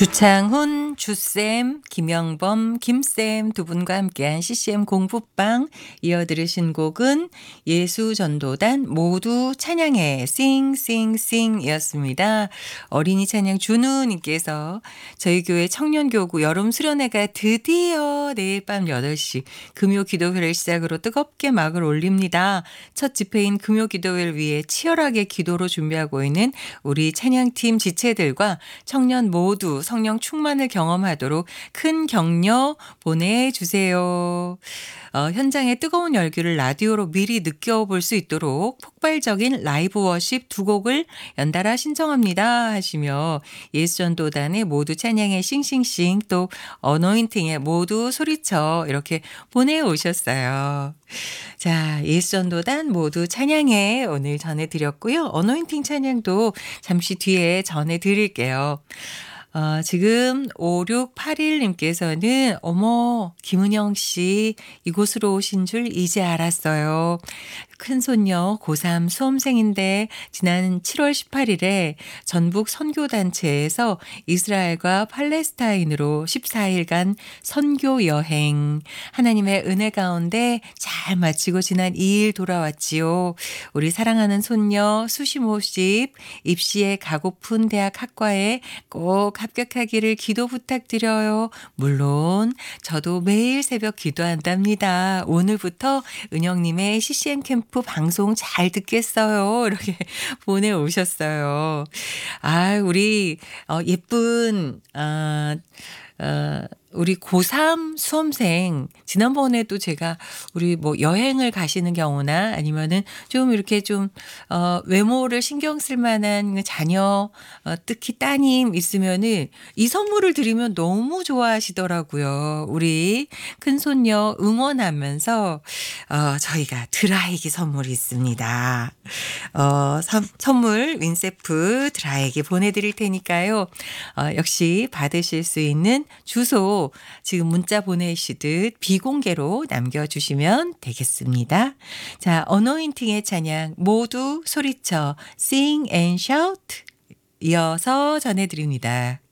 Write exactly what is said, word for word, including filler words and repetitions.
주창훈, 주쌤, 김영범, 김쌤 두 분과 함께한 씨씨엠 공부방 이어 들으신 곡은 예수전도단 모두 찬양해 싱싱싱이었습니다. 어린이 찬양 준우님께서 저희 교회 청년교구 여름 수련회가 드디어 내일 밤 여덟 시 금요 기도회를 시작으로 뜨겁게 막을 올립니다. 첫 집회인 금요 기도회를 위해 치열하게 기도로 준비하고 있는 우리 찬양팀 지체들과 청년 모두 성령 충만을 경험하도록 큰 격려 보내주세요. 어, 현장의 뜨거운 열기를 라디오로 미리 느껴볼 수 있도록 폭발적인 라이브 워십 두 곡을 연달아 신청합니다 하시며 예수전도단의 모두 찬양의 싱싱싱 또 어노인팅의 모두 소리쳐 이렇게 보내오셨어요. 자, 예수전도단 모두 찬양해 오늘 전해드렸고요. 어노인팅 찬양도 잠시 뒤에 전해드릴게요. 어, 지금 오육팔일님께서는 어머 김은영 씨 이곳으로 오신 줄 이제 알았어요. 큰손녀 고삼 수험생인데 지난 칠월 십팔일에 전북 선교단체에서 이스라엘과 팔레스타인으로 십사일간 선교 여행 하나님의 은혜 가운데 잘 마치고 지난 이일 돌아왔지요. 우리 사랑하는 손녀 수시모집 입시에 가고픈 대학 학과에 꼭 합격하기를 기도 부탁드려요. 물론 저도 매일 새벽 기도한답니다. 오늘부터 은영님의 씨씨엠 캠프 방송 잘 듣겠어요. 이렇게 보내오셨어요. 아, 우리 어, 예쁜 아, 어, 우리 고삼 수험생 지난번에도 제가 우리 뭐 여행을 가시는 경우나 아니면은 좀 이렇게 좀 어, 외모를 신경 쓸 만한 자녀 어, 특히 따님 있으면은 이 선물을 드리면 너무 좋아하시더라고요. 우리 큰손녀 응원하면서 어, 저희가 드라이기 선물이 있습니다. 어, 선, 선물 윈세프 드라이기 보내드릴 테니까요. 어, 역시 받으실 수 있는 주소 지금 문자 보내시듯 비공개로 남겨주시면 되겠습니다. 자, 어노인팅의 찬양 모두 소리쳐 Sing and Shout 이어서 전해드립니다.